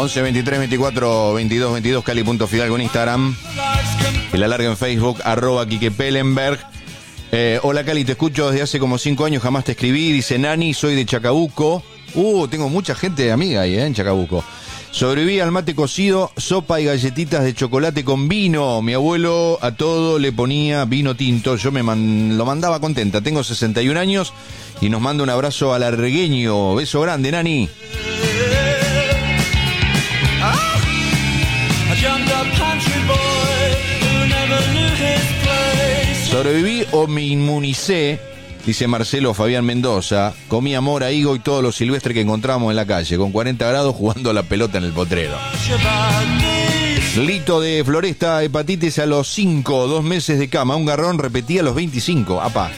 11 23 24 22 22, Cali.Fidalgo en Instagram. El alargue en Facebook, @Quique Pellenberg. Hola Cali, te escucho desde hace como 5 años, jamás te escribí. Dice Nani, soy de Chacabuco. Tengo mucha gente amiga ahí, en Chacabuco. Sobreviví al mate cocido, sopa y galletitas de chocolate con vino. Mi abuelo a todo le ponía vino tinto. Yo lo mandaba contenta. Tengo 61 años y nos manda un abrazo alargueño. Beso grande, Nani. Sobreviví o me inmunicé, dice Marcelo Fabián Mendoza. Comí mora, higo y todo lo silvestre que encontramos en la calle, con 40 grados jugando a la pelota en el potrero. Lito de Floresta, hepatitis a los 5, 2 meses de cama, un garrón, repetía a los 25. Apa.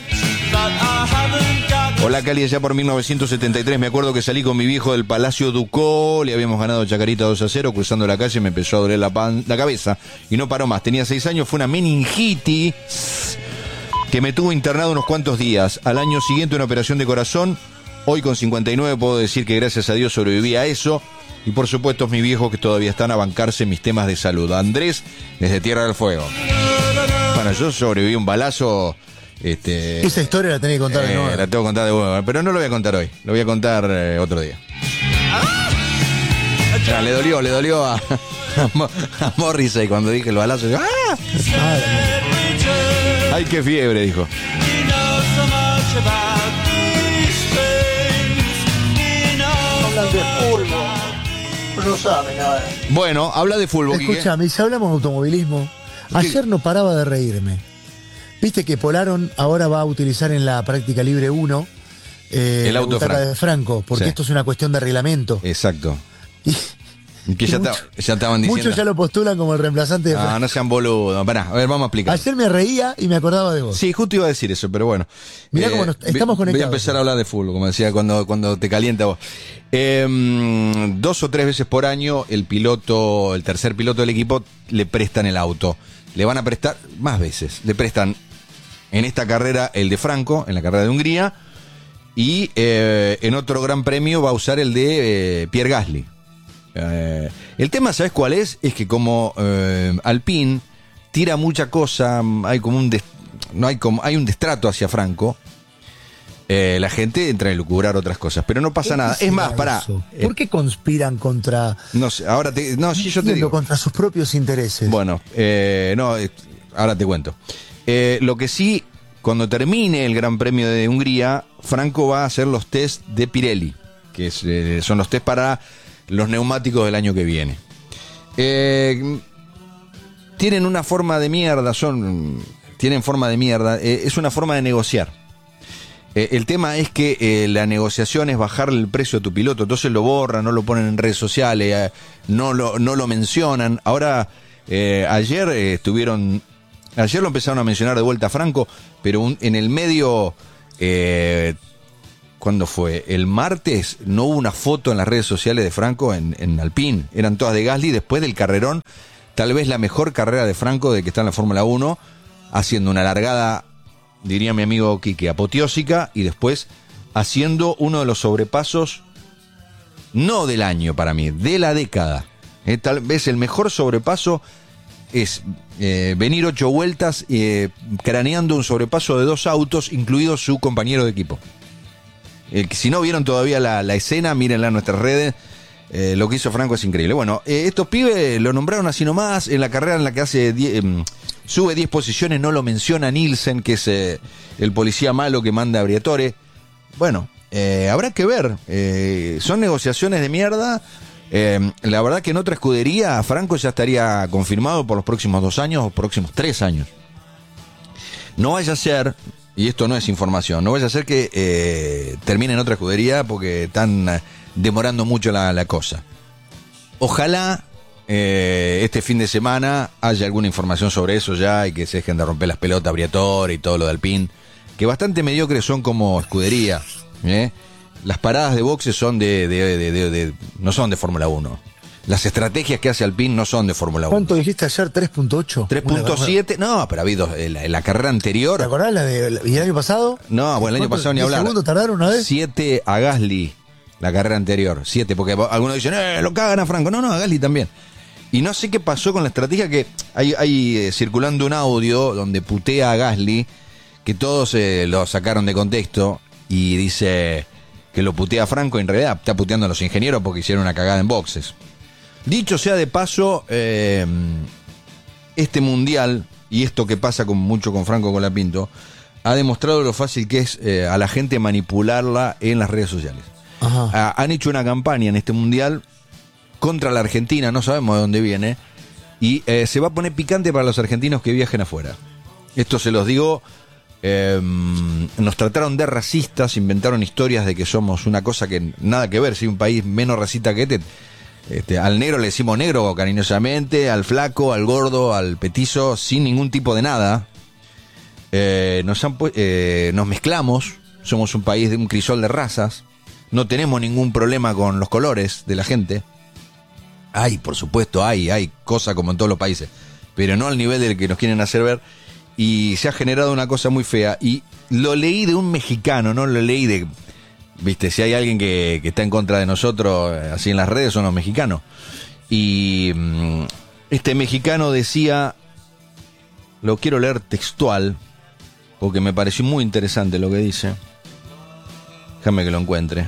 Hola Cali, allá por 1973 me acuerdo que salí con mi viejo del Palacio Ducó, le habíamos ganado Chacarita 2-0, cruzando la calle me empezó a doler la cabeza y no paró más. Tenía 6 años, fue una meningitis que me tuvo internado unos cuantos días. Al año siguiente una operación de corazón. Hoy con 59 puedo decir que gracias a Dios sobreviví a eso. Y por supuesto mis viejos que todavía están a bancarse mis temas de salud. Andrés, desde Tierra del Fuego. Bueno, yo sobreviví un balazo. Esa historia la tenés que contar de nuevo. La tengo que contar de nuevo, pero no lo voy a contar hoy. Lo voy a contar otro día. Le dolió a Morrissey cuando dije el balazo. ¡Ah! ¡Ay, qué fiebre! Dijo. Hablan de fútbol. No sabe nada. Bueno, habla de fútbol. Escúchame, si hablamos de automovilismo, ayer no paraba de reírme. Viste que Polaron ahora va a utilizar en la práctica libre 1 el auto de Franco, porque esto es una cuestión de reglamento. Exacto. Y que ya estaban diciendo. Muchos ya lo postulan como el reemplazante de Franco. No sean boludos. Pará, a ver, vamos a explicar. Ayer me reía y me acordaba de vos. Sí, justo iba a decir eso, pero bueno. Mirá cómo estamos conectados. Voy a empezar a hablar de fútbol, como decía, cuando te calienta vos. 2 o 3 veces por año el tercer piloto del equipo le prestan el auto. Le van a prestar más veces. Le prestan en esta carrera el de Franco, en la carrera de Hungría, y en otro gran premio va a usar el de Pierre Gasly. El tema, ¿sabes cuál es? Es que como Alpine tira mucha cosa, hay un destrato hacia Franco. La gente entra a elucubrar otras cosas, pero no pasa nada. Es más, pará. ¿Por qué conspiran contra? No sé, sí, yo te digo. Contra sus propios intereses. Bueno, ahora te cuento. Lo que sí, cuando termine el Gran Premio de Hungría, Franco va a hacer los test de Pirelli, que son los test para los neumáticos del año que viene. Tienen una forma de mierda, es una forma de negociar. El tema es que la negociación es bajarle el precio a tu piloto, entonces lo borran, no lo ponen en redes sociales, no lo mencionan. Ahora, ayer lo empezaron a mencionar de vuelta a Franco, pero en el medio, ¿cuándo fue? El martes no hubo una foto en las redes sociales de Franco en Alpine, eran todas de Gasly después del carrerón, tal vez la mejor carrera de Franco de que está en la Fórmula 1, haciendo una largada, diría mi amigo Quique, apoteósica, y después haciendo uno de los sobrepasos, no del año para mí, de la década. Tal vez el mejor sobrepaso es venir 8 vueltas craneando un sobrepaso de 2 autos, incluido su compañero de equipo. Si no vieron todavía la escena, mírenla en nuestras redes. Lo que hizo Franco es increíble. Bueno, estos pibes lo nombraron así nomás. En la carrera en la que sube 10 posiciones, no lo menciona Nielsen, que es el policía malo que manda a Briatore. Bueno, habrá que ver. Son negociaciones de mierda. La verdad que en otra escudería Franco ya estaría confirmado por los próximos 2 años o próximos 3 años. No vaya a ser, y esto no es información, no vaya a ser que termine en otra escudería porque están demorando mucho la cosa. Ojalá este fin de semana haya alguna información sobre eso ya y que se dejen de romper las pelotas Briatore y todo lo de Alpine, que bastante mediocres son como escudería. Las paradas de boxes son no son de Fórmula 1. Las estrategias que hace Alpine no son de Fórmula 1. ¿Cuánto dijiste ayer? ¿3.8? 3.7. No, pero ha habido la carrera anterior. ¿Te acordás y el año pasado? No, bueno, el año pasado ni hablar. ¿10 segundos tardaron una vez? 7 a Gasly. la carrera anterior, 7, porque algunos dicen, lo cagan a Franco. No, a Gasly también. Y no sé qué pasó con la estrategia, que hay circulando un audio donde putea a Gasly, que todos lo sacaron de contexto, y dice que lo putea a Franco, en realidad está puteando a los ingenieros porque hicieron una cagada en boxes. Dicho sea de paso, este mundial, y esto que pasa mucho con Franco Colapinto, ha demostrado lo fácil que es a la gente manipularla en las redes sociales. Han hecho una campaña en este mundial contra la Argentina, no sabemos de dónde viene, y se va a poner picante para los argentinos que viajen afuera. Esto se los digo, nos trataron de racistas, inventaron historias de que somos una cosa que nada que ver, si un país menos racista que al negro le decimos negro cariñosamente, al flaco, al gordo, al petizo, sin ningún tipo de nada. Nos mezclamos, somos un país de un crisol de razas, no tenemos ningún problema con los colores de la gente. Por supuesto, hay cosas como en todos los países, pero no al nivel del que nos quieren hacer ver, y se ha generado una cosa muy fea, y lo leí de un mexicano, no lo leí de... Viste, si hay alguien que está en contra de nosotros, así en las redes, son los mexicanos. Y este mexicano decía, lo quiero leer textual, porque me pareció muy interesante lo que dice. Déjame que lo encuentre.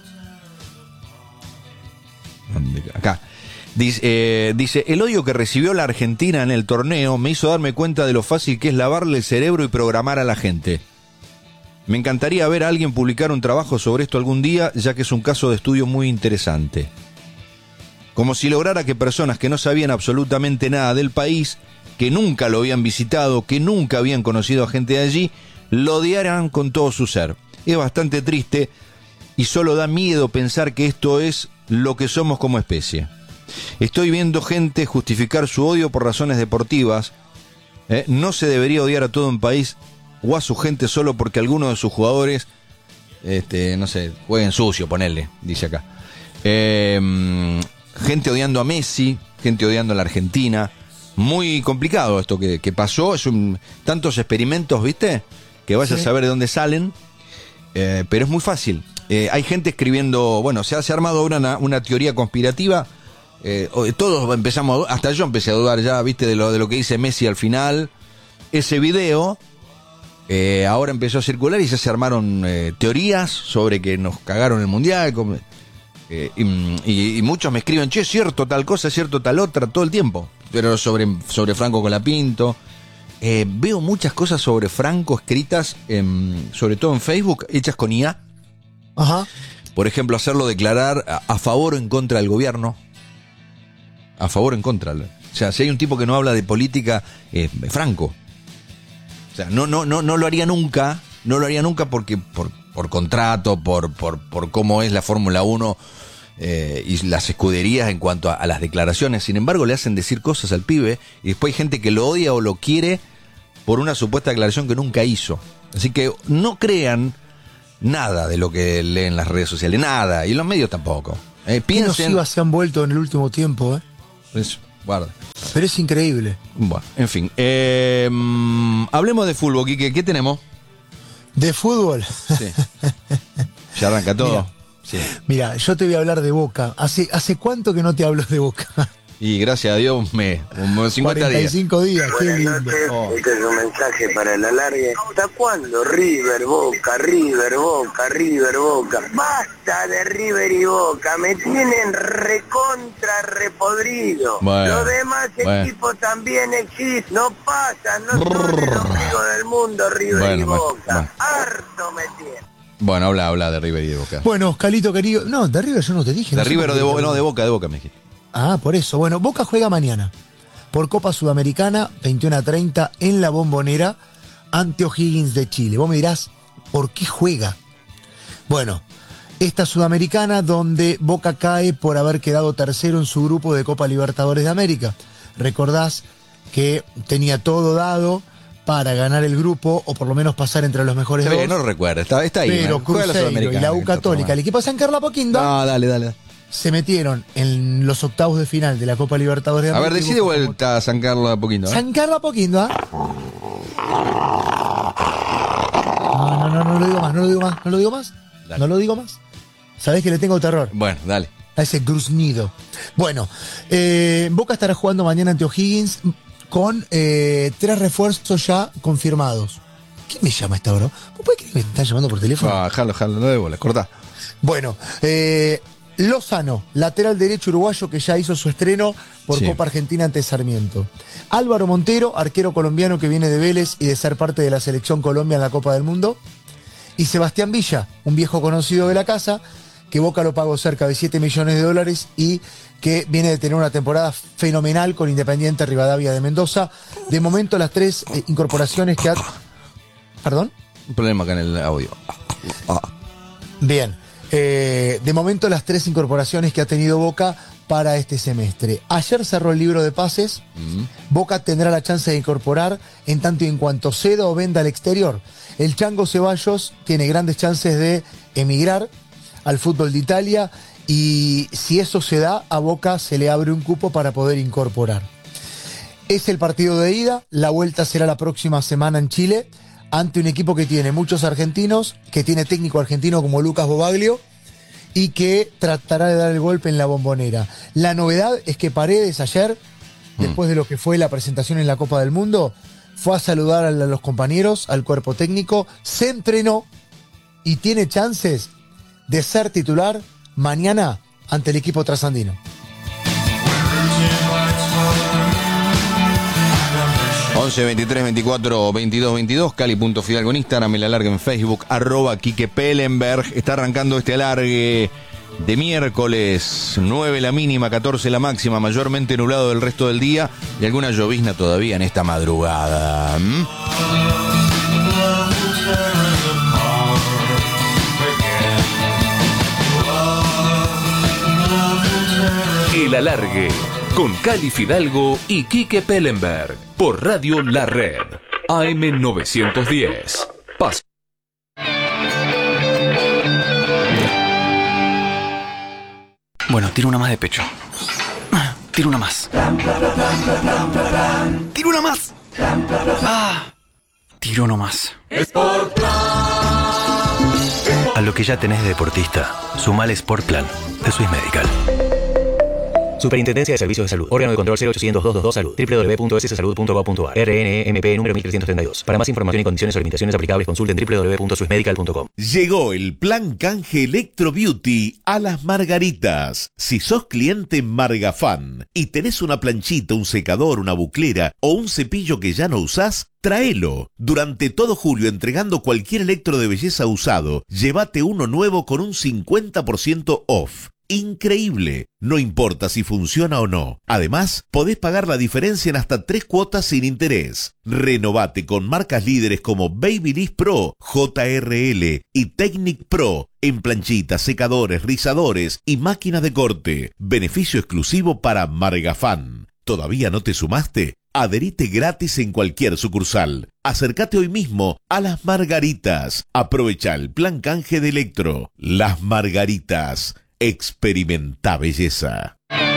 Acá. Dice, el odio que recibió la Argentina en el torneo me hizo darme cuenta de lo fácil que es lavarle el cerebro y programar a la gente. Me encantaría ver a alguien publicar un trabajo sobre esto algún día, ya que es un caso de estudio muy interesante. Como si lograra que personas que no sabían absolutamente nada del país, que nunca lo habían visitado, que nunca habían conocido a gente de allí, lo odiaran con todo su ser. Es bastante triste y solo da miedo pensar que esto es lo que somos como especie. Estoy viendo gente justificar su odio por razones deportivas. No se debería odiar a todo un país o a su gente solo porque alguno de sus jugadores, no sé, jueguen sucio, ponerle, dice acá. Gente odiando a Messi, gente odiando a la Argentina. Muy complicado esto que pasó. Es tantos experimentos, ¿viste? Que vayas a saber de dónde salen. Pero es muy fácil. Hay gente escribiendo, bueno, se ha armado ahora una teoría conspirativa. Todos empezamos, hasta yo empecé a dudar ya, ¿viste? De lo que dice Messi al final. Ese video ahora empezó a circular y ya se armaron teorías sobre que nos cagaron el mundial. Y muchos me escriben, che, es cierto tal cosa, es cierto tal otra, todo el tiempo. Pero sobre Franco Colapinto. Veo muchas cosas sobre Franco escritas, sobre todo en Facebook, hechas con IA. Por ejemplo, hacerlo declarar a favor o en contra del gobierno. A favor o en contra. O sea, si hay un tipo que no habla de política, Franco. O sea, no lo haría nunca. No lo haría nunca porque por contrato, por cómo es la Fórmula 1 y las escuderías en cuanto a las declaraciones. Sin embargo, le hacen decir cosas al pibe y después hay gente que lo odia o lo quiere por una supuesta declaración que nunca hizo. Así que no crean nada de lo que leen en las redes sociales, nada, y los medios tampoco. Qué nocivas se han vuelto en el último tiempo, guarda. Pero es increíble. Bueno, en fin. Hablemos de fútbol, Quique. ¿Qué tenemos? ¿De fútbol? Sí. ¿Ya arranca todo? Mira, yo te voy a hablar de Boca. ¿Hace cuánto que no te hablo de Boca? Y gracias a Dios, 50 45 días. Qué lindo. Este es un mensaje para el alargue. ¿Hasta cuándo? River, Boca, River, Boca, River, Boca. Basta de River y Boca. Me tienen recontra repodrido. Los demás equipos también existen. No pasan, no son el ombligo del mundo, River y Boca. Harto me tienen. Bueno, habla de River y de Boca. Bueno, Oscalito querido. No, de River yo no te dije. De River o de Boca, no, de Boca me dijiste. Por eso. Bueno, Boca juega mañana por Copa Sudamericana, 21:30 en La Bombonera, ante O'Higgins de Chile. Vos me dirás, ¿por qué juega? Bueno, esta Sudamericana donde Boca cae por haber quedado tercero en su grupo de Copa Libertadores de América. Recordás que tenía todo dado para ganar el grupo, o por lo menos pasar entre los mejores dos. No lo recuerdo, está ahí. Pero Cruzeiro y la U Católica, el equipo de San Carlos Apoquindo. No, dale. Se metieron en los octavos de final de la Copa Libertadores de América. A ver, decí de vuelta a San Carlos Apoquindo. San Carlos Apoquindo, No lo digo más. Sabés que le tengo terror Bueno, dale. a ese gruznido. Bueno, Boca estará jugando mañana ante O'Higgins con 3 refuerzos ya confirmados. ¿Quién me llama a esta hora? ¿Vos podés creer que me están llamando por teléfono? Jalo, no de bola, cortá. Bueno, Lozano, lateral derecho uruguayo que ya hizo su estreno por Sí. Copa Argentina ante Sarmiento. Álvaro Montero, arquero colombiano que viene de Vélez y de ser parte de la selección Colombia en la Copa del Mundo. Y Sebastián Villa, un viejo conocido de la casa, que Boca lo pagó cerca de $7 millones y que viene de tener una temporada fenomenal con Independiente Rivadavia de Mendoza. De momento las 3 incorporaciones que ha... ¿Perdón? Un problema acá en el audio. Bien. De momento las 3 incorporaciones que ha tenido Boca para este semestre. Ayer cerró el libro de pases. Boca tendrá la chance de incorporar en tanto y en cuanto ceda o venda al exterior. El Chango Ceballos tiene grandes chances de emigrar al fútbol de Italia y si eso se da, a Boca se le abre un cupo para poder incorporar. Es el partido de ida, la vuelta será la próxima semana en Chile, ante un equipo que tiene muchos argentinos, que tiene técnico argentino como Lucas Bobaglio y que tratará de dar el golpe en la Bombonera. La novedad es que Paredes ayer, después de lo que fue la presentación en la Copa del Mundo, fue a saludar a los compañeros, al cuerpo técnico, se entrenó y tiene chances de ser titular mañana ante el equipo trasandino. 11 23 24 22 22, Cali.Fidalgo en Instagram, el alargue en Facebook, @Quique Pellenberg. Está arrancando este alargue de miércoles, 9 la mínima, 14 la máxima, mayormente nublado del resto del día y alguna llovizna todavía en esta madrugada. El alargue con Cali Fidalgo y Quique Pellenberg por Radio La Red AM 910. Paso. Bueno, tiro una más de pecho. Tiro una más. Tiro una más. Tiro uno más. A lo que ya tenés de deportista, sumale Sport Plan de Swiss Medical. Superintendencia de Servicios de Salud. Órgano de control 0800-222 Salud. www.sssalud.gov.ar. RNMP número 1332. Para más información y condiciones o limitaciones aplicables, consulten www.swissmedical.com. Llegó el plan canje Electro Beauty a Las Margaritas. Si sos cliente Margafan y tenés una planchita, un secador, una buclera o un cepillo que ya no usás, tráelo. Durante todo julio, entregando cualquier electro de belleza usado, llévate uno nuevo con un 50% off. Increíble. No importa si funciona o no. Además, podés pagar la diferencia en hasta 3 cuotas sin interés. Renovate con marcas líderes como Babyliss Pro, JRL y Technic Pro en planchitas, secadores, rizadores y máquinas de corte. Beneficio exclusivo para Margafan. ¿Todavía no te sumaste? Adherite gratis en cualquier sucursal. Acércate hoy mismo a Las Margaritas. Aprovecha el plan canje de Electro. Las Margaritas. Experimenta belleza.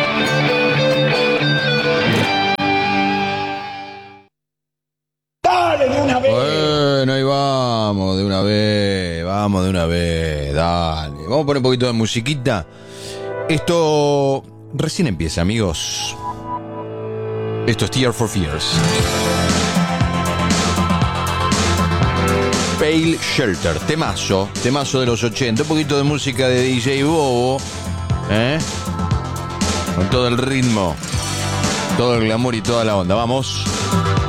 ¡Dale de una vez! Bueno, ahí vamos de una vez, dale. Vamos a poner un poquito de musiquita. Esto recién empieza, amigos. Esto es Tears for Fears. Pale Shelter, temazo de los 80, un poquito de música de DJ Bobo, con todo el ritmo, todo el glamour y toda la onda, vamos.